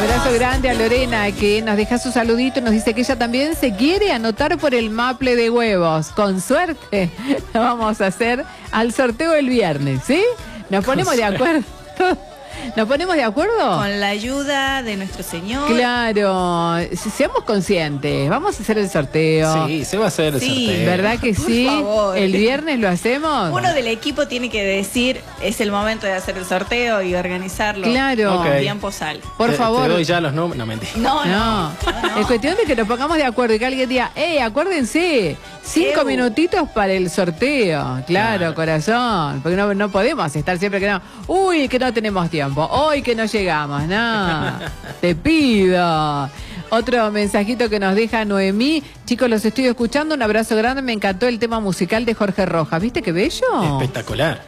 Abrazo grande a Lorena, que nos deja su saludito, nos dice que ella también se quiere anotar por el maple de huevos. Con suerte lo vamos a hacer al sorteo el viernes, ¿sí? Nos ponemos de acuerdo. ¿Nos ponemos de acuerdo? Con la ayuda de nuestro Señor. Claro, seamos conscientes, vamos a hacer el sorteo. Sí, se va a hacer el sorteo. ¿Verdad que Por sí? favor. ¿El viernes lo hacemos? Uno del equipo tiene que decir, es el momento de hacer el sorteo y organizarlo. Claro. Ok. El tiempo sale. Por favor. Te doy ya los números. No, mentira. No. Es cuestión de que nos pongamos de acuerdo y que alguien diga, acuérdense, 5 minutitos para el sorteo. Claro, corazón. Porque no podemos estar siempre que no. Uy, que no tenemos tiempo. Hoy que no llegamos. No. Te pido. Otro mensajito que nos deja Noemí. Chicos, los estoy escuchando. Un abrazo grande. Me encantó el tema musical de Jorge Rojas. ¿Viste qué bello? Espectacular.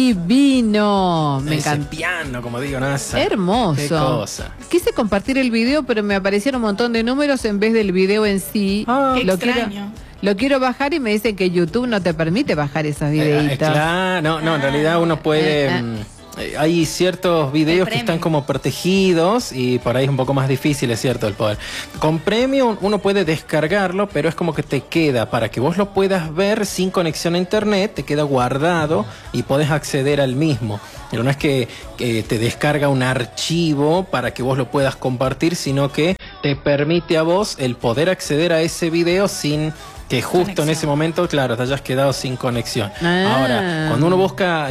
Divino. Me Ese encantó. piano, como digo, NASA. Hermoso. Qué cosa. Quise compartir el video, pero me aparecieron un montón de números en vez del video en sí. Qué Lo extraño. Lo quiero bajar y me dicen que YouTube no te permite bajar esos videitos. Claro, no, en realidad uno puede... hay ciertos videos que están como protegidos y por ahí es un poco más difícil, es cierto, el poder. Con Premium uno puede descargarlo, pero es como que te queda para que vos lo puedas ver sin conexión a internet, te queda guardado y podés acceder al mismo. Pero no es que te descarga un archivo para que vos lo puedas compartir, sino que te permite a vos el poder acceder a ese video sin que justo en ese momento, claro, te hayas quedado sin conexión. Ahora, cuando uno busca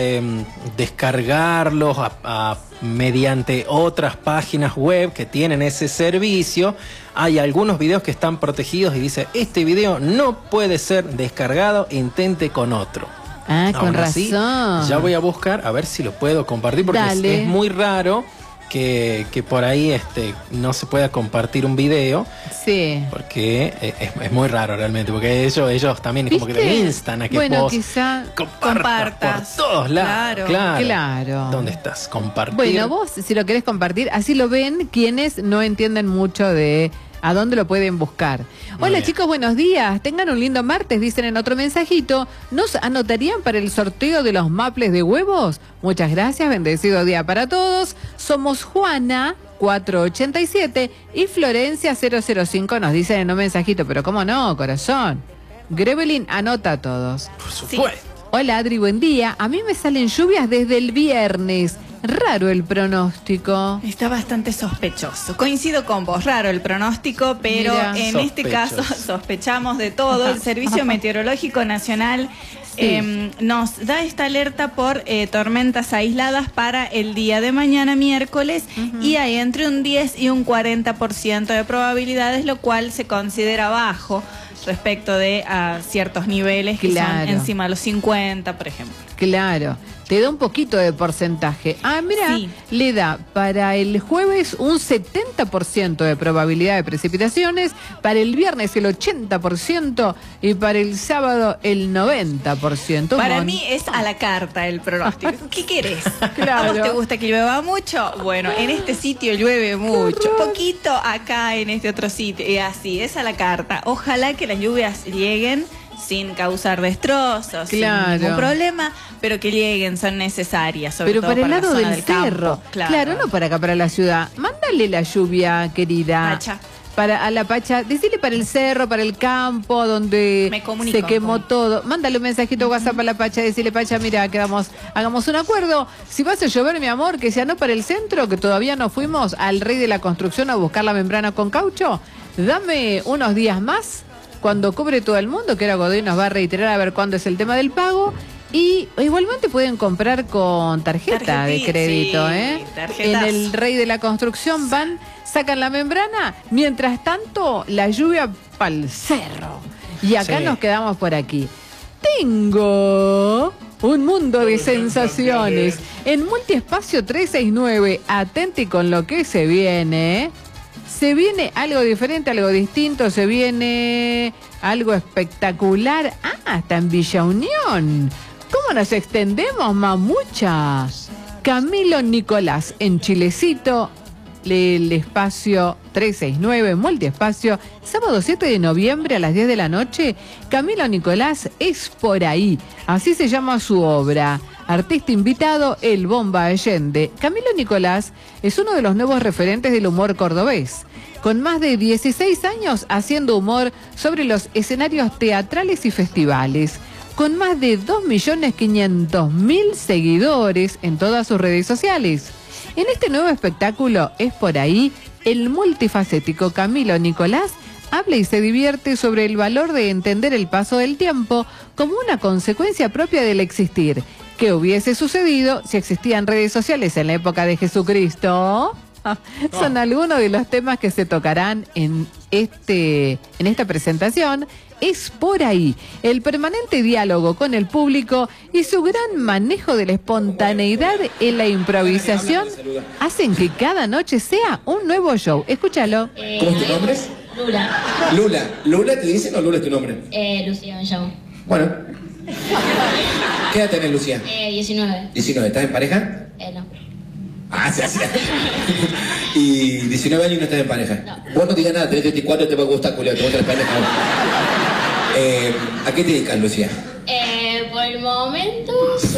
descargarlos mediante otras páginas web que tienen ese servicio, hay algunos videos que están protegidos y dice, este video no puede ser descargado, intente con otro. Con razón. Así, ya voy a buscar a ver si lo puedo compartir, porque es muy raro que por ahí no se pueda compartir un video. Sí. Porque es muy raro realmente, porque ellos también como que te instan a que vos quizá compartas por todos lados. Claro. ¿Dónde estás? Compartir. Bueno, vos si lo querés compartir, así lo ven quienes no entienden mucho de a dónde lo pueden buscar. Hola chicos, buenos días. Tengan un lindo martes, dicen en otro mensajito. ¿Nos anotarían para el sorteo de los maples de huevos? Muchas gracias, bendecido día para todos. Somos Juana 487 y Florencia 005, nos dicen en un mensajito, pero cómo no, corazón. Grevelin anota a todos. Por supuesto. Sí. Hola Adri, buen día. A mí me salen lluvias desde el viernes. Raro el pronóstico. Está bastante sospechoso. Coincido con vos, raro el pronóstico, pero en este caso sospechamos de todo. El Servicio Meteorológico Nacional nos da esta alerta por tormentas aisladas para el día de mañana, miércoles, y hay entre un 10 y un 40% de probabilidades, lo cual se considera bajo respecto de ciertos niveles que son encima de los 50, por ejemplo. Claro. Te da un poquito de porcentaje. Mira, le da para el jueves un 70% de probabilidad de precipitaciones, para el viernes el 80% y para el sábado el 90%. Para mí es a la carta el pronóstico. ¿Qué querés? Claro. ¿A vos te gusta que llueva mucho? Bueno, en este sitio llueve mucho. Poquito acá en este otro sitio. Y así, es a la carta. Ojalá que las lluvias lleguen sin causar destrozos, sin ningún problema, pero que lleguen, son necesarias, sobre todo pero para el lado la zona del cerro, claro, no para acá, para la ciudad. Mándale la lluvia, querida. Pacha. A la Pacha, decirle para el cerro, para el campo, donde se quemó todo. Mándale un mensajito WhatsApp a la Pacha, decirle, Pacha, mira, hagamos un acuerdo. Si vas a llover, mi amor, que sea no para el centro, que todavía no fuimos al rey de la construcción a buscar la membrana con caucho. Dame unos días más, cuando cobre todo el mundo, que ahora Godoy nos va a reiterar a ver cuándo es el tema del pago. Y igualmente pueden comprar con tarjeta de crédito, En el Rey de la Construcción van, sacan la membrana, mientras tanto la lluvia pa'l cerro. Y acá nos quedamos por aquí. Tengo un mundo de sensaciones. En Multiespacio 369, atenti con lo que se viene. Se viene algo diferente, algo distinto, se viene algo espectacular. Hasta en Villa Unión. ¿Cómo nos extendemos, mamuchas? Camilo Nicolás en Chilecito, el espacio 369, Multiespacio, sábado 7 de noviembre a las 10 de la noche. Camilo Nicolás es por ahí, así se llama su obra. Artista invitado, el Bomba Allende. Camilo Nicolás es uno de los nuevos referentes del humor cordobés. Con más de 16 años haciendo humor sobre los escenarios teatrales y festivales. Con más de 2.500.000 seguidores en todas sus redes sociales. En este nuevo espectáculo, Es por ahí, el multifacético Camilo Nicolás habla y se divierte sobre el valor de entender el paso del tiempo como una consecuencia propia del existir. ¿Qué hubiese sucedido si existían redes sociales en la época de Jesucristo? Son algunos de los temas que se tocarán en esta presentación. Es por ahí, el permanente diálogo con el público y su gran manejo de la espontaneidad en la improvisación hacen que cada noche sea un nuevo show. Escúchalo. ¿Cómo es tu nombre? Lula. ¿Lula te dicen o Lula es tu nombre? Lucía me llamo. Bueno. ¿Qué edad tenés, Lucía? 19. 19. ¿Estás en pareja? No. Ah, sí. Y 19 años y no estás en pareja. No. Vos no digas nada, tenés 34, te va a gustar, Julio, te gustan las parejas. ¿A qué te dedicas, Lucía? Por el momento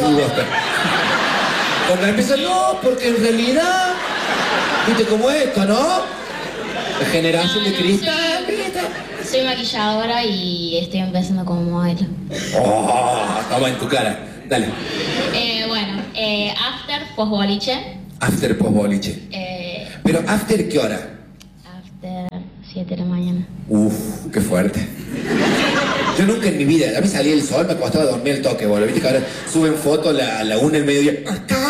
Cuando empiezan, no, porque en realidad, viste cómo es esto, ¿no? La generación de cristal. Soy maquilladora y estoy empezando como modelo. Oh, toma en tu cara. Dale. After, post boliche. After, post boliche. Pero after, ¿qué hora? After 7 de la mañana. Uf, qué fuerte. Yo nunca en mi vida, a mí salía el sol, me acostaba a dormir el toque, boludo. Viste que ahora suben fotos a la 1 del mediodía. Acá.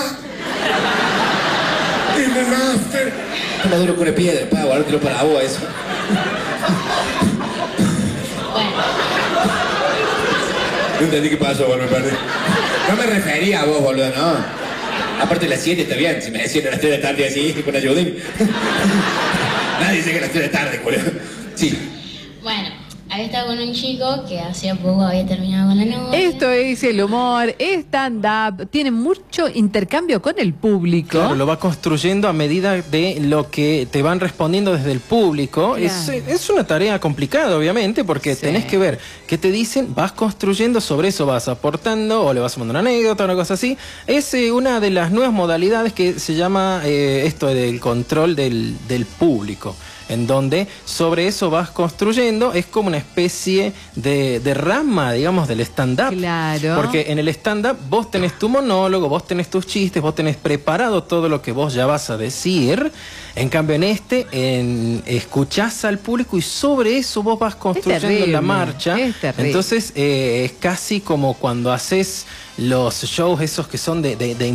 En el after. Está más duro que una piedra, para guardártelo para agua eso. Bueno. No entendí qué pasó, boludo, me perdí. No me refería a vos, boludo, no. Aparte las 7 está bien, si me decían a las 3 de la tarde así, con ayuden. Nadie dice que a las 3 de la tarde, boludo. Sí. Bueno, había estado con un chico que hacía poco había terminado con la novia. Esto es el humor, stand-up, tiene mucho intercambio con el público. Claro, lo va construyendo a medida de lo que te van respondiendo desde el público. Claro. Es una tarea complicada, obviamente, porque tenés que ver qué te dicen, vas construyendo, sobre eso vas aportando, o le vas sumando una anécdota, una cosa así. Es una de las nuevas modalidades que se llama esto del control del público, en donde sobre eso vas construyendo, es como una especie de rama, digamos, del stand-up. Claro. Porque en el stand-up vos tenés tu monólogo, vos tenés tus chistes, vos tenés preparado todo lo que vos ya vas a decir. En cambio, escuchás al público y sobre eso vos vas construyendo la marcha. Es terrible. Entonces, es casi como cuando haces los shows esos que son de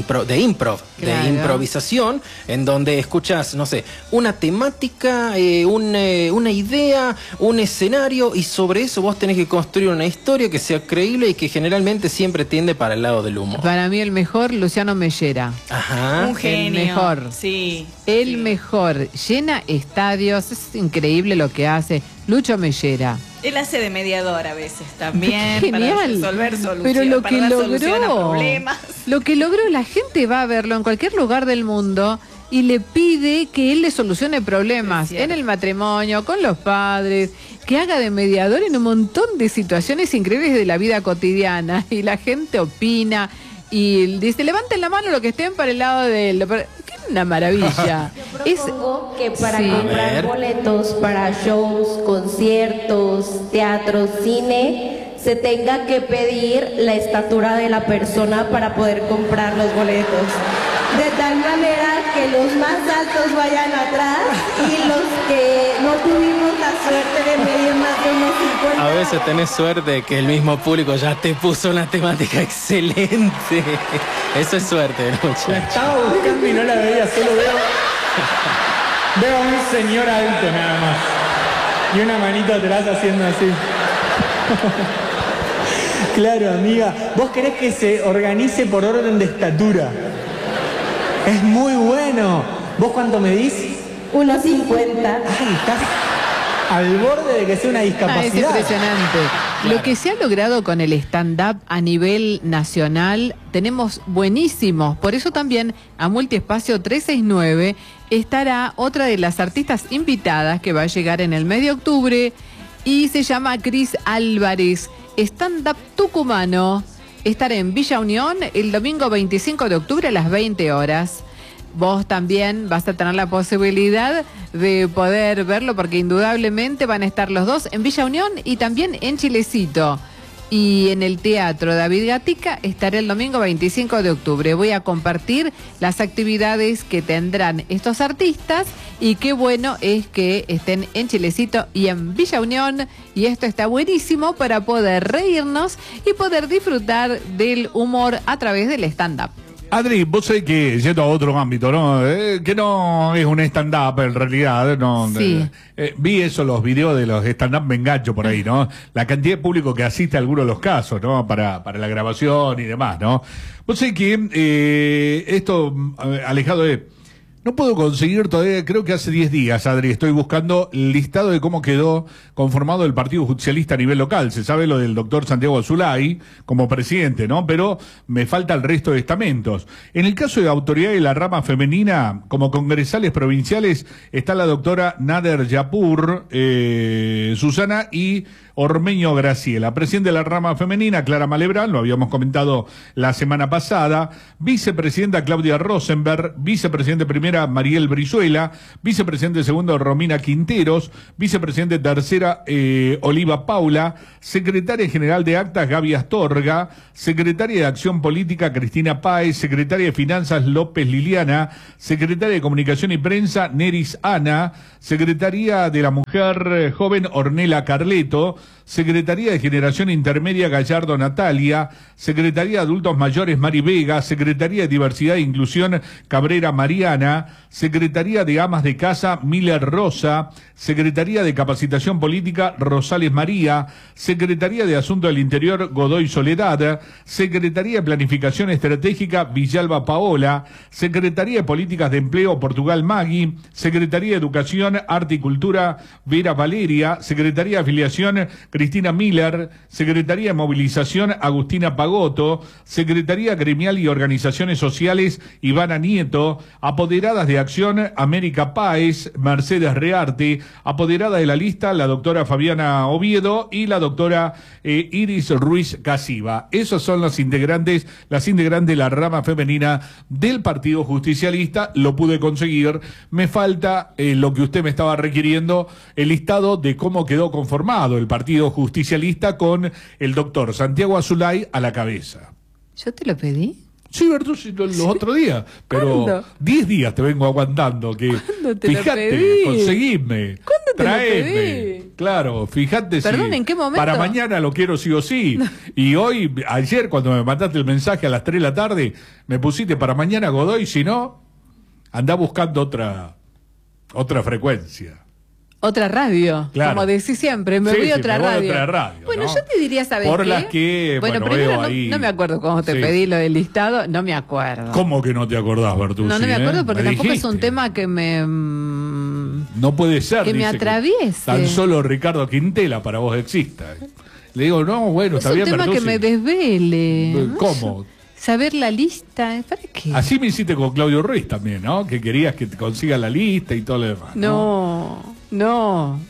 improvisación, en donde escuchás, no sé, una temática, una idea, un escenario, y sobre eso vos tenés que construir una historia que sea creíble y que generalmente siempre tiende para el lado del humor. Para mí el mejor, Luciano Mellera. Ajá. Un genio. El mejor. Sí. El mejor. Llena estadios, es increíble lo que hace. Lucho Mellera. Él hace de mediador a veces también. Genial. Para resolver soluciones. Pero lo que solución a problemas. Lo que logró, la gente va a verlo en cualquier lugar del mundo y le pide que él le solucione problemas en el matrimonio, con los padres, que haga de mediador en un montón de situaciones increíbles de la vida cotidiana. Y la gente opina y dice, levanten la mano los que estén para el lado de él. Una maravilla. Yo propongo que para comprar boletos para shows, conciertos, teatros, cine, se tenga que pedir la estatura de la persona para poder comprar los boletos. De tal manera que los más altos vayan atrás y los que no tuvimos la suerte de medir más de unos 50. A veces tenés suerte que el mismo público ya te puso una temática excelente. Eso es suerte, muchacho. La estaba buscando y no la veía, solo veo a un señor alto nada más. Y una manito atrás haciendo así. Claro, amiga. Vos querés que se organice por orden de estatura. Es muy bueno. ¿Vos cuánto medís? 1.50. Ay, estás al borde de que sea una discapacidad. Es impresionante. Claro. Lo que se ha logrado con el stand-up a nivel nacional, tenemos buenísimos. Por eso también a Multiespacio 369 estará otra de las artistas invitadas que va a llegar en el mes de octubre y se llama Cris Álvarez, stand-up tucumano. estaré en Villa Unión el domingo 25 de octubre a las 20 horas. Vos también vas a tener la posibilidad de poder verlo porque indudablemente van a estar los dos en Villa Unión y también en Chilecito. Y en el Teatro David Gatica estaré el domingo 25 de octubre. Voy a compartir las actividades que tendrán estos artistas y qué bueno es que estén en Chilecito y en Villa Unión. Y esto está buenísimo para poder reírnos y poder disfrutar del humor a través del stand-up. Adri, vos sabés que, yendo a otro ámbito, ¿no? Que no es un stand-up en realidad, ¿no? Sí. Vi eso, los videos de los stand-up, me engancho por ahí, ¿no? La cantidad de público que asiste a algunos de los casos, ¿no? Para la grabación y demás, ¿no? Vos sabés que esto, alejado de... No puedo conseguir todavía, creo que hace 10 días, Adri, estoy buscando el listado de cómo quedó conformado el Partido Justicialista a nivel local. Se sabe lo del doctor Santiago Azulay como presidente, ¿no? Pero me falta el resto de estamentos. En el caso de autoridad de la rama femenina, como congresales provinciales, está la doctora Nader Yapur, Susana y Ormeño Graciela. Presidente de la rama femenina, Clara Malebrán, lo habíamos comentado la semana pasada. Vicepresidenta Claudia Rosenberg. Vicepresidente primera Mariel Brizuela. Vicepresidente segundo Romina Quinteros. Vicepresidente tercera Oliva Paula. Secretaria general de Actas Gaby Astorga. Secretaria de Acción Política Cristina Páez. Secretaria de Finanzas López Liliana. Secretaria de Comunicación y Prensa Neris Ana. Secretaría de la Mujer Joven Ornella Carleto. Secretaría de Generación Intermedia Gallardo Natalia, Secretaría de Adultos Mayores Mari Vega, Secretaría de Diversidad e Inclusión Cabrera Mariana, Secretaría de Amas de Casa Miller Rosa, Secretaría de Capacitación Política Rosales María, Secretaría de Asuntos del Interior Godoy Soledad, Secretaría de Planificación Estratégica Villalba Paola, Secretaría de Políticas de Empleo Portugal Magui, Secretaría de Educación, Arte y Cultura Vera Valeria, Secretaría de Afiliación Cristina Miller, Secretaría de Movilización Agustina Pagotto, Secretaría Gremial y Organizaciones Sociales Ivana Nieto, Apoderadas de Acción América Páez, Mercedes Rearte, apoderada de la lista la doctora Fabiana Oviedo y la doctora Iris Ruiz Casiva. Esos son las integrantes de la rama femenina del Partido Justicialista. Lo pude conseguir. Me falta lo que usted me estaba requiriendo, el listado de cómo quedó conformado el Partido Justicialista con el doctor Santiago Azulay a la cabeza. ¿Yo te lo pedí? Sí, Bertuzzi, los otros días, pero ¿Cuándo? 10 días te vengo aguantando, que fíjate, conseguime, ¿Cuándo te traeme, lo pedí? Claro, fíjate. Perdón, si ¿en qué momento? Para mañana lo quiero sí o sí, y hoy, ayer cuando me mandaste el mensaje a las 3 de la tarde, me pusiste para mañana Godoy, si no, andá buscando otra frecuencia. Otra radio, Claro. como decís siempre, me voy a otra radio. Bueno, ¿no? yo te diría, ¿sabes Por qué? las que, bueno, bueno, primero veo ahí. no me acuerdo cómo te Sí. pedí lo del listado, no me acuerdo. ¿Cómo que no te acordás, Bertuzzi? No me acuerdo porque Me tampoco es dijiste. un tema que me... No puede ser, que me dice atraviese. Tan solo Ricardo Quintela para vos exista. Le digo, no, bueno, es está bien, un tema Bertuzzi. que me desvele. ¿Cómo? Saber la lista, ¿para qué? Así me hiciste con Claudio Ruiz también, ¿no? Que querías que te consiga la lista y todo lo demás. No,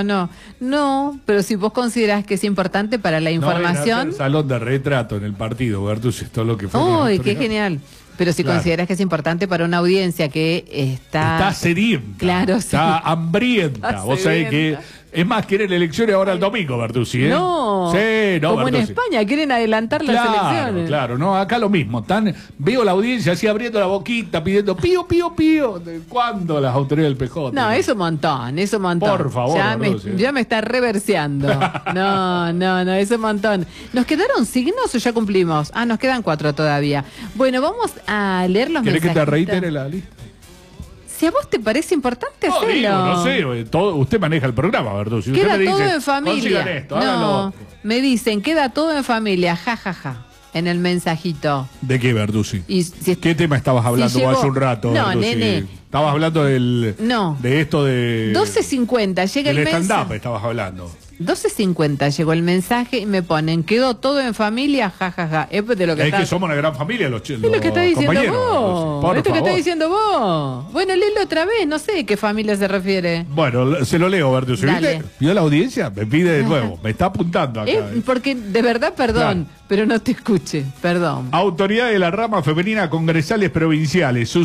pero si vos considerás que es importante para la información... No, salón de retrato en el partido, Bertuzzi, esto es lo que fue. ¡Uy, qué genial! Pero si Claro. consideras que es importante para una audiencia que Está sedienta. Claro, Está sí. hambrienta. Está Vos sabés que... sedienta. Es más, quieren elecciones ahora el domingo, Bertuzzi, ¿eh? No, Sí, no, como en Bertuzzi. España, quieren adelantar las elecciones. Claro, no, acá lo mismo. Veo la audiencia así abriendo la boquita, pidiendo pío, pío, pío. ¿Cuándo las autoridades del PJ? No, es un montón. Por favor, ya me está reverseando. No, es un montón. ¿Nos quedaron signos o ya cumplimos? Ah, nos quedan 4 todavía. Bueno, vamos a leer los ¿Querés que te mensajitos. reitere la lista? Si a vos te parece importante, No, hacelo. digo, no sé, usted maneja el programa, Bertuzzi. Usted Queda me todo dice, en familia. consigan esto, háganlo No, otro. me dicen, queda todo en familia, jajaja, en el mensajito. ¿De qué, Bertuzzi? Y si- ¿Qué tema estabas hablando llegó- hace un rato, No, Bertuzzi? nene. Estabas hablando No. de esto de... 12:50, llega del el stand-up mensaje. estabas hablando. 12:50 llegó el mensaje y me ponen, quedó todo en familia, jajaja. Es de lo que que somos una gran familia los es lo que está diciendo vos. Por Esto favor. que está diciendo vos. Bueno, léelo otra vez, no sé qué familia se refiere. Bueno, se lo leo, Bertus. ¿Vio la audiencia? Me pide de nuevo, me está apuntando acá. Porque de verdad, perdón, pero no te escuche, perdón. Autoridad de la rama femenina congresales provinciales,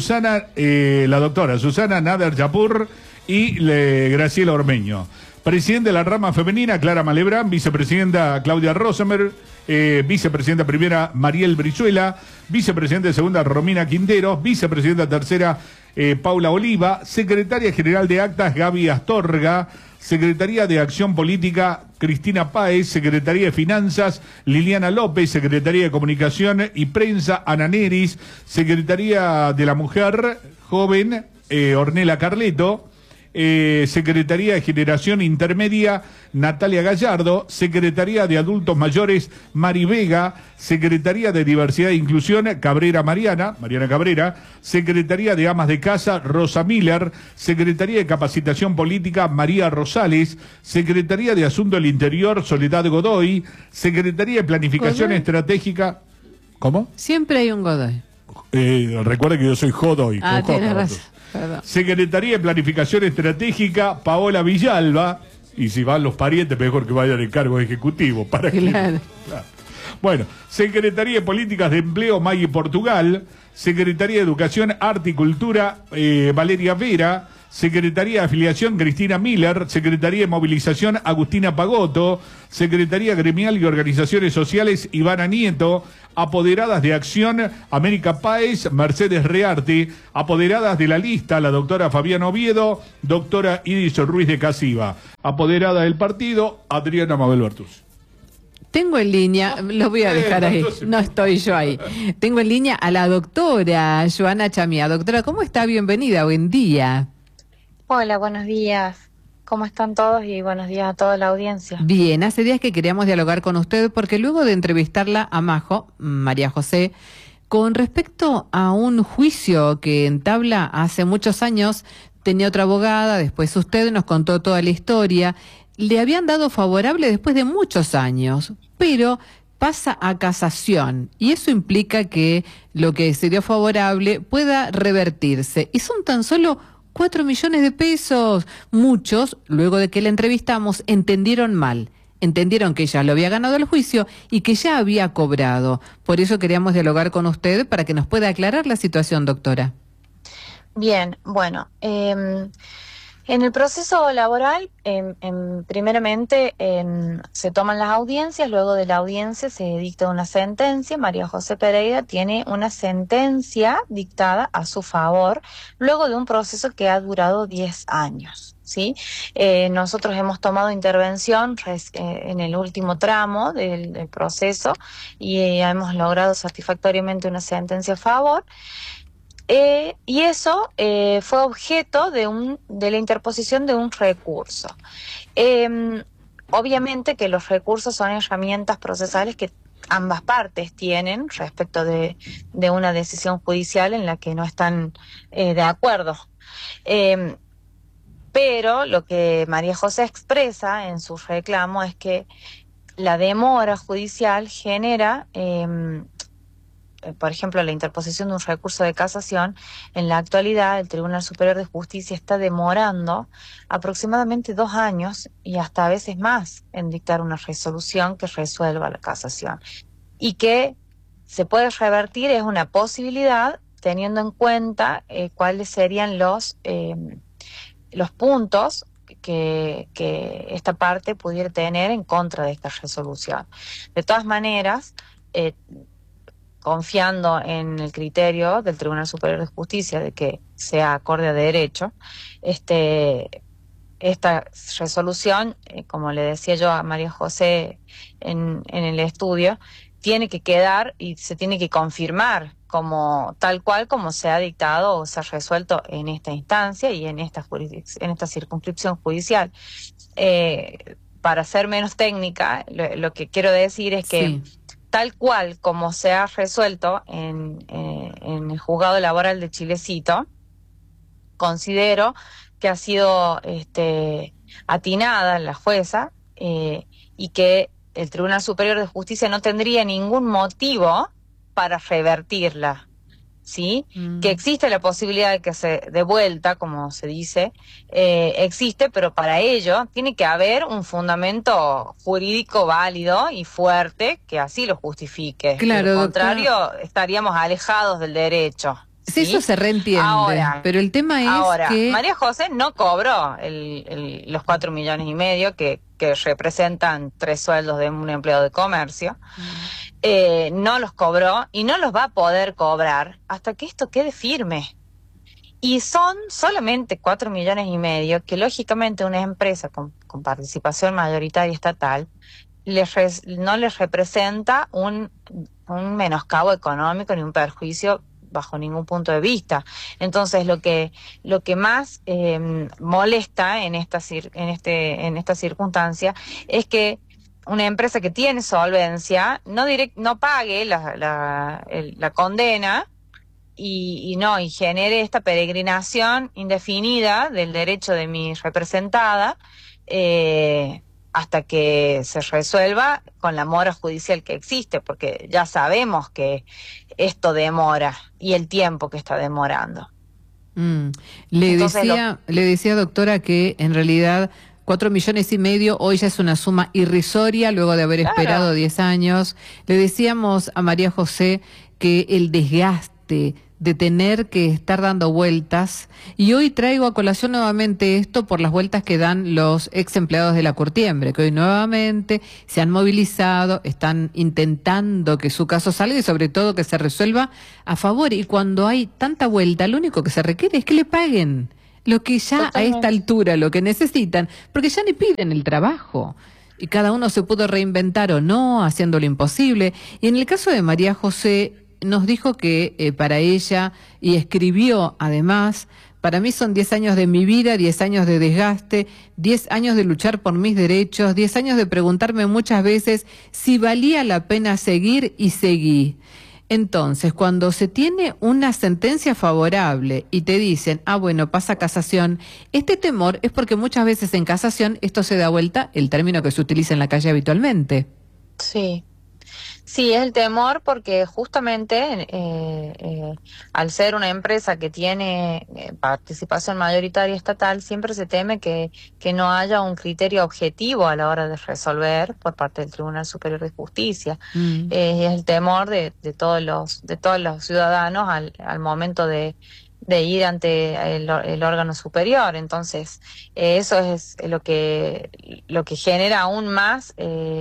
la doctora Susana Nader Yapur y Graciela Ormeño. Presidente de la rama femenina, Clara Malebrán. Vicepresidenta, Claudia Rosemer. Vicepresidenta primera, Mariel Brizuela. Vicepresidenta segunda, Romina Quinteros. Vicepresidenta tercera, Paula Oliva. Secretaria general de actas, Gaby Astorga. Secretaría de Acción Política, Cristina Páez. Secretaría de Finanzas, Liliana López. Secretaría de Comunicación y Prensa, Ana Neris. Secretaría de la Mujer Joven, Ornella Carleto. Secretaría de Generación Intermedia, Natalia Gallardo. Secretaría de Adultos Mayores, Mari Vega. Secretaría de Diversidad e Inclusión, Mariana Cabrera. Secretaría de Amas de Casa, Rosa Miller. Secretaría de Capacitación Política, María Rosales. Secretaría de Asuntos del Interior, Soledad Godoy. Secretaría de Planificación Estratégica. ¿Cómo? Siempre hay un Godoy. Recuerde que yo soy Godoy. Tienes razón. Perdón. Secretaría de Planificación Estratégica, Paola Villalba. Y si van los parientes, mejor que vayan en cargo ejecutivo. Para claro. Claro. Bueno, Secretaría de Políticas de Empleo, Maggie Portugal. Secretaría de Educación, Arte y Cultura, Valeria Vera. Secretaría de Afiliación, Cristina Miller. Secretaría de Movilización, Agustina Pagotto. Secretaría Gremial y Organizaciones Sociales, Ivana Nieto. Apoderadas de Acción, América Páez, Mercedes Rearte. Apoderadas de la lista, la doctora Fabiana Oviedo, doctora Iris Ruiz de Casiva. Apoderada del partido, Adriana Mabel Bertus. Tengo en línea, lo voy a dejar ahí, no estoy yo ahí. Tengo en línea a la doctora Joana Chamía. Doctora, ¿cómo está? Bienvenida, buen día. Hola, buenos días. ¿Cómo están todos? Y buenos días a toda la audiencia. Bien, hace días que queríamos dialogar con usted porque luego de entrevistarla a María José, con respecto a un juicio que entabla hace muchos años, tenía otra abogada, después usted nos contó toda la historia, le habían dado favorable después de muchos años, pero pasa a casación y eso implica que lo que se dio favorable pueda revertirse. Y son tan solo 4 millones de pesos. Muchos, luego de que la entrevistamos, entendieron mal. Entendieron que ella lo había ganado el juicio y que ya había cobrado. Por eso queríamos dialogar con usted para que nos pueda aclarar la situación, doctora. Bien, bueno, en el proceso laboral, primeramente se toman las audiencias, luego de la audiencia se dicta una sentencia. María José Pereira tiene una sentencia dictada a su favor, luego de un proceso que ha durado 10 años. ¿Sí? Nosotros hemos tomado intervención en el último tramo del proceso y hemos logrado satisfactoriamente una sentencia a favor. Y eso fue objeto de la interposición de un recurso. Obviamente que los recursos son herramientas procesales que ambas partes tienen respecto de una decisión judicial en la que no están de acuerdo. Pero lo que María José expresa en su reclamo es que la demora judicial genera, por ejemplo, la interposición de un recurso de casación. En la actualidad, el Tribunal Superior de Justicia está demorando aproximadamente 2 años y hasta a veces más en dictar una resolución que resuelva la casación. Y que se puede revertir es una posibilidad teniendo en cuenta cuáles serían los puntos que esta parte pudiera tener en contra de esta resolución. De todas maneras, confiando en el criterio del Tribunal Superior de Justicia de que sea acorde a derecho, esta resolución, como le decía yo a María José en el estudio, tiene que quedar y se tiene que confirmar como tal cual como se ha dictado o se ha resuelto en esta instancia y en esta circunscripción judicial. Para ser menos técnica, lo que quiero decir es que sí, tal cual como se ha resuelto en el juzgado laboral de Chilecito, considero que ha sido atinada la jueza y que el Tribunal Superior de Justicia no tendría ningún motivo para revertirla, ¿sí? Que existe la posibilidad de que se de vuelta, como se dice, existe, pero para ello tiene que haber un fundamento jurídico válido y fuerte que así lo justifique. Claro, de lo contrario, estaríamos alejados del derecho. Sí, eso se reentiende, ahora, pero el tema es que... María José no cobró los 4,5 millones que representan 3 sueldos de un empleado de comercio. No los cobró y no los va a poder cobrar hasta que esto quede firme. Y son solamente 4,5 millones que lógicamente una empresa con participación mayoritaria estatal no les representa un menoscabo económico ni un perjuicio bajo ningún punto de vista. Entonces lo que más molesta en esta circunstancia es que una empresa que tiene solvencia no pague la condena y genere esta peregrinación indefinida del derecho de mi representada hasta que se resuelva con la mora judicial que existe, porque ya sabemos que esto demora y el tiempo que está demorando. Le decía, doctora, que en realidad 4,5 millones hoy ya es una suma irrisoria luego de haber esperado 10 años. Le decíamos a María José que el desgaste de tener que estar dando vueltas, y hoy traigo a colación nuevamente esto por las vueltas que dan los ex empleados de la Curtiembre, que hoy nuevamente se han movilizado, están intentando que su caso salga y sobre todo que se resuelva a favor, y cuando hay tanta vuelta, lo único que se requiere es que le paguen lo que ya a esta altura, lo que necesitan, porque ya ni piden el trabajo. Y cada uno se pudo reinventar o no, haciendo lo imposible. Y en el caso de María José, nos dijo que para ella, y escribió además, para mí son 10 años de mi vida, 10 años de desgaste, 10 años de luchar por mis derechos, 10 años de preguntarme muchas veces si valía la pena seguir, y seguí. Entonces, cuando se tiene una sentencia favorable y te dicen, bueno, pasa a casación, este temor es porque muchas veces en casación esto se da vuelta, el término que se utiliza en la calle habitualmente. Sí. Sí, es el temor porque justamente al ser una empresa que tiene participación mayoritaria estatal, siempre se teme que no haya un criterio objetivo a la hora de resolver por parte del Tribunal Superior de Justicia. Es el temor de todos los ciudadanos al momento de ir ante el órgano superior. Entonces, eso es lo que genera aún más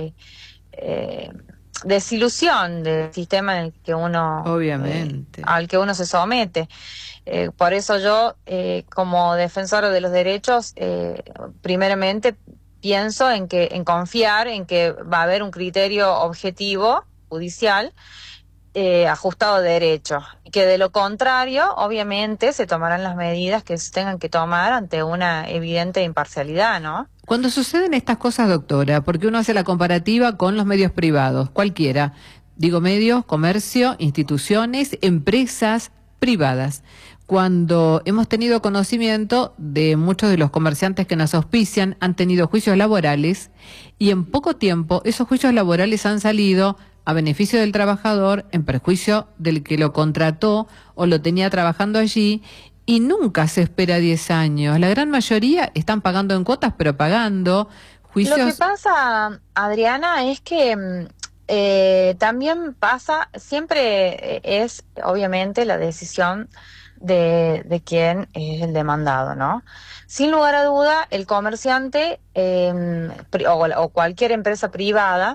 desilusión del sistema en el que uno al que uno se somete. Por eso yo, como defensora de los derechos, primeramente pienso en confiar en que va a haber un criterio objetivo judicial ajustado a derecho, y que de lo contrario obviamente se tomarán las medidas que se tengan que tomar ante una evidente imparcialidad, ¿no? Cuando suceden estas cosas, doctora, porque uno hace la comparativa con los medios privados, cualquiera, digo medios, comercio, instituciones, empresas privadas, cuando hemos tenido conocimiento de muchos de los comerciantes que nos auspician han tenido juicios laborales, y en poco tiempo esos juicios laborales han salido a beneficio del trabajador, en perjuicio del que lo contrató o lo tenía trabajando allí, y nunca se espera 10 años. La gran mayoría están pagando en cuotas, pero pagando juicios. Lo que pasa, Adriana, es que también pasa, siempre es obviamente la decisión de quien es el demandado, ¿no? Sin lugar a duda, el comerciante o cualquier empresa privada,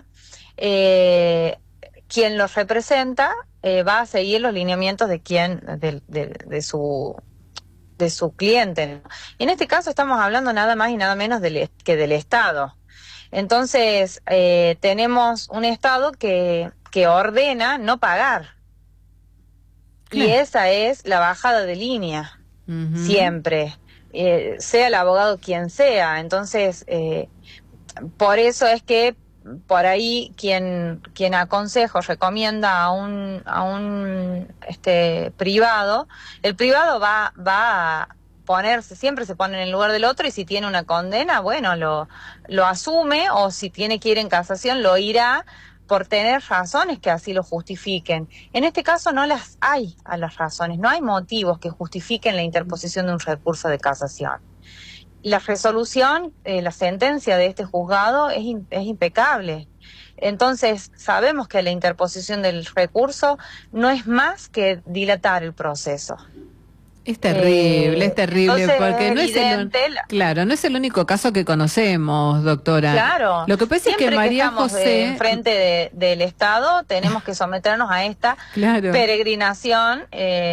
quien los representa va a seguir los lineamientos de su cliente. Y en este caso estamos hablando nada más y nada menos que del Estado. Entonces, tenemos un Estado que ordena no pagar. Claro. Y esa es la bajada de línea, siempre, sea el abogado quien sea. Entonces, por eso es que por ahí quien aconseja o recomienda a un privado, el privado va siempre se pone en el lugar del otro, y si tiene una condena, bueno, lo asume, o si tiene que ir en casación, lo irá por tener razones que así lo justifiquen. En este caso no las hay a las razones, no hay motivos que justifiquen la interposición de un recurso de casación. La resolución, la sentencia de este juzgado es impecable. Entonces, sabemos que la interposición del recurso no es más que dilatar el proceso. Es terrible, entonces, porque no es el único caso que conocemos, doctora. Claro. Lo que pasa es que María José, enfrente del Estado, tenemos que someternos a esta peregrinación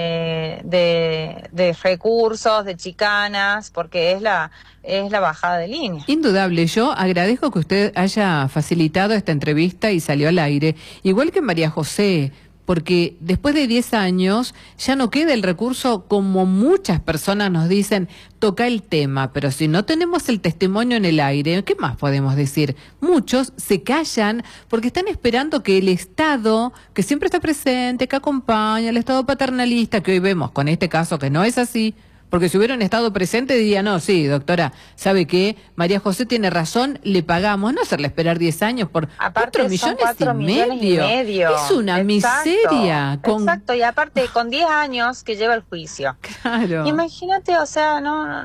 de recursos, de chicanas, porque es la bajada de línea. Indudable. Yo agradezco que usted haya facilitado esta entrevista y salió al aire, igual que María José, porque después de 10 años ya no queda el recurso, como muchas personas nos dicen, toca el tema, pero si no tenemos el testimonio en el aire, ¿qué más podemos decir? Muchos se callan porque están esperando que el Estado, que siempre está presente, que acompaña, el Estado paternalista, que hoy vemos con este caso que no es así, porque si hubiera un Estado presente diría, no, sí, doctora, ¿sabe qué? María José tiene razón, le pagamos, no hacerle esperar 10 años por aparte 4 millones y medio. Es una miseria. Exacto, y aparte con 10 años que lleva el juicio. Claro. Imagínate, o sea,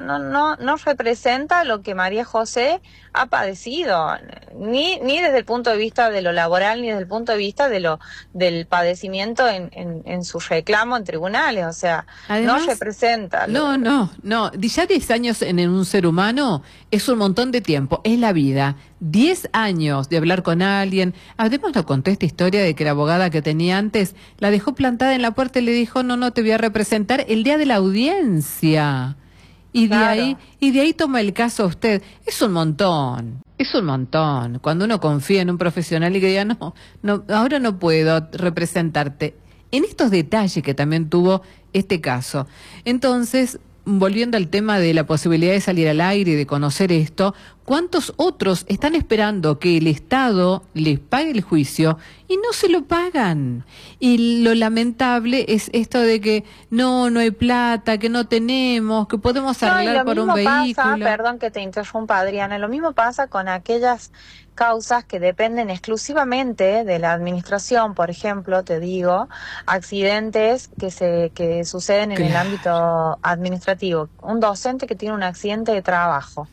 no representa lo que María José ha padecido, ni desde el punto de vista de lo laboral, ni desde el punto de vista del padecimiento en su reclamo en tribunales, o sea, además, no representa. No, ya 10 años en un ser humano es un montón de tiempo, es la vida. 10 años de hablar con alguien. Además nos contó esta historia de que la abogada que tenía antes la dejó plantada en la puerta y le dijo, no te voy a representar el día de la audiencia. Y de ahí toma el caso usted. Es un montón. Cuando uno confía en un profesional y que diga, no, ahora no puedo representarte. En estos detalles que también tuvo este caso. Entonces, volviendo al tema de la posibilidad de salir al aire y de conocer esto, ¿cuántos otros están esperando que el Estado les pague el juicio y no se lo pagan? Y lo lamentable es esto de que no hay plata, que no tenemos, que podemos arreglar por un vehículo. Perdón que te interrumpa, Adriana, lo mismo pasa con aquellas causas que dependen exclusivamente de la administración. Por ejemplo, te digo, accidentes que suceden en el ámbito administrativo. Un docente que tiene un accidente de trabajo,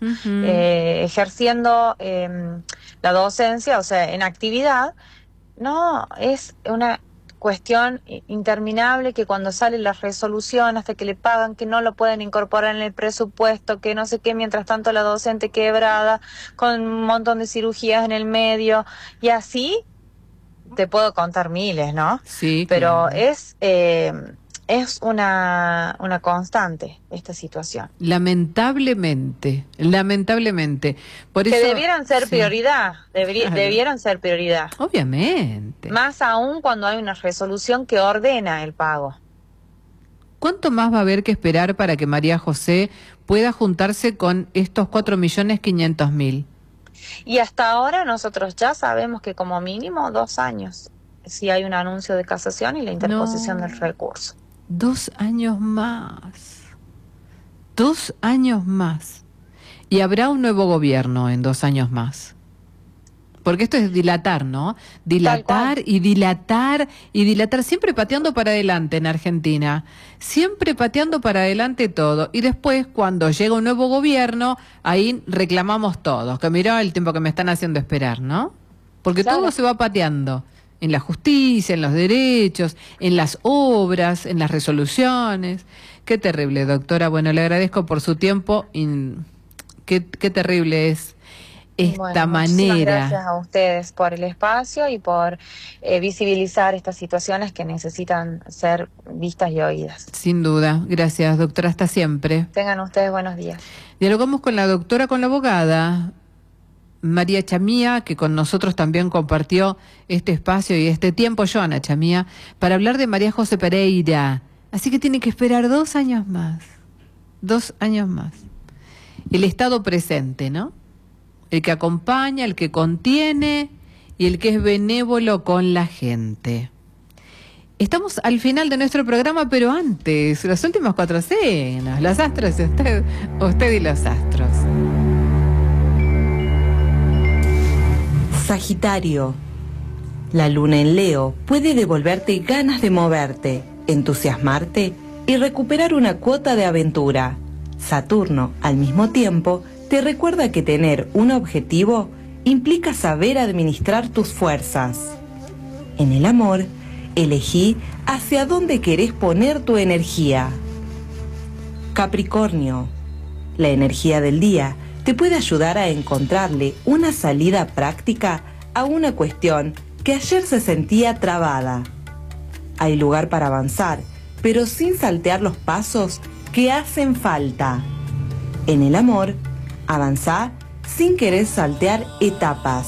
ejerciendo la docencia, o sea, en actividad, no, es una cuestión interminable, que cuando sale la resolución hasta que le pagan, que no lo pueden incorporar en el presupuesto, que no sé qué, mientras tanto la docente quebrada, con un montón de cirugías en el medio, y así te puedo contar miles, ¿no? Sí. Pero es una constante esta situación. Lamentablemente. Por eso, que debieran ser prioridad, debieran ser prioridad. Obviamente. Más aún cuando hay una resolución que ordena el pago. ¿Cuánto más va a haber que esperar para que María José pueda juntarse con estos 4.500.000? Y hasta ahora nosotros ya sabemos que como mínimo 2 años, si hay un anuncio de casación y la interposición del recurso. 2 años más. 2 años más. Y habrá un nuevo gobierno en 2 años más. Porque esto es dilatar, ¿no? Dilatar y dilatar y dilatar. Siempre pateando para adelante en Argentina. Siempre pateando para adelante todo. Y después, cuando llega un nuevo gobierno, ahí reclamamos todos. Que mirá el tiempo que me están haciendo esperar, ¿no? Porque todo se va pateando. En la justicia, en los derechos, en las obras, en las resoluciones. Qué terrible, doctora. Bueno, le agradezco por su tiempo. Qué terrible es esta manera. Gracias a ustedes por el espacio y por visibilizar estas situaciones que necesitan ser vistas y oídas. Sin duda. Gracias, doctora. Hasta siempre. Tengan ustedes buenos días. Dialogamos con la doctora, con la abogada María Chamía, que con nosotros también compartió este espacio y este tiempo, Joana Chamía, para hablar de María José Pereira. Así que tiene que esperar 2 años más. 2 años más. El Estado presente, ¿no? El que acompaña, el que contiene y el que es benévolo con la gente. Estamos al final de nuestro programa, pero antes, los últimos 4 signos, los astros, usted y los astros. Sagitario. La luna en Leo puede devolverte ganas de moverte, entusiasmarte y recuperar una cuota de aventura. Saturno, al mismo tiempo, te recuerda que tener un objetivo implica saber administrar tus fuerzas. En el amor, elegí hacia dónde querés poner tu energía. Capricornio. La energía del día te puede ayudar a encontrarle una salida práctica a una cuestión que ayer se sentía trabada. Hay lugar para avanzar, pero sin saltear los pasos que hacen falta. En el amor, avanzá sin querer saltear etapas.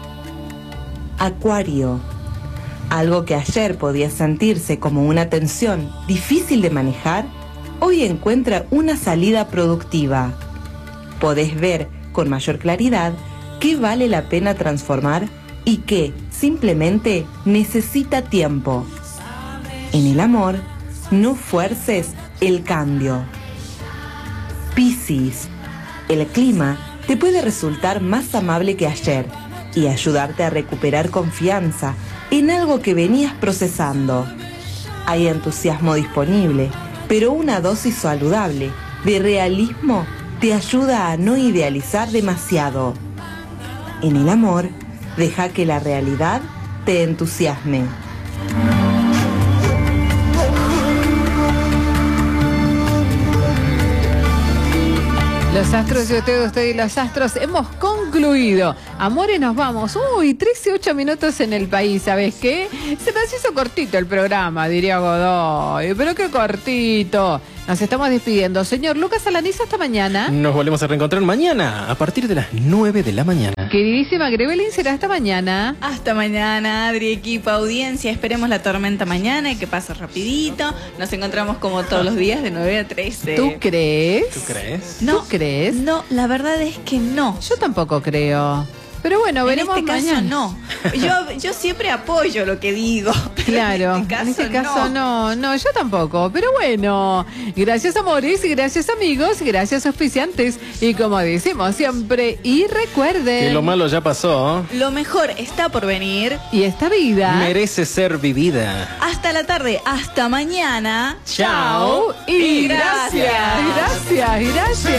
Acuario. Algo que ayer podía sentirse como una tensión difícil de manejar, hoy encuentra una salida productiva. Podés ver con mayor claridad qué vale la pena transformar y qué simplemente necesita tiempo. En el amor, no fuerces el cambio. Piscis. El clima te puede resultar más amable que ayer y ayudarte a recuperar confianza en algo que venías procesando. Hay entusiasmo disponible, pero una dosis saludable de realismo te ayuda a no idealizar demasiado. En el amor, deja que la realidad te entusiasme. Los astros y usted y los astros hemos concluido. Amores, nos vamos. 13:08 minutos en el país. ¿Sabes qué? Se nos hizo cortito el programa, diría Godoy. Pero qué cortito. Nos estamos despidiendo. Señor Lucas Alaniz, hasta mañana. Nos volvemos a reencontrar mañana a partir de las 9 de la mañana. Queridísima Grevelin, será hasta mañana. Hasta mañana, Adri, equipo, audiencia. Esperemos la tormenta mañana y que pase rapidito. Nos encontramos como todos los días de 9 a 13. ¿Tú crees? ¿Tú crees? No, ¿Tú crees? No, la verdad es que no. Yo tampoco creo. Pero bueno, veremos en este mañana. caso no. Yo siempre apoyo lo que digo. Claro, en este caso no, yo tampoco. Pero bueno, gracias amores, gracias amigos, gracias auspiciantes. Y como decimos siempre, y recuerden que lo malo ya pasó. Lo mejor está por venir. Y esta vida merece ser vivida. Hasta la tarde, hasta mañana. Chao y gracias. Gracias.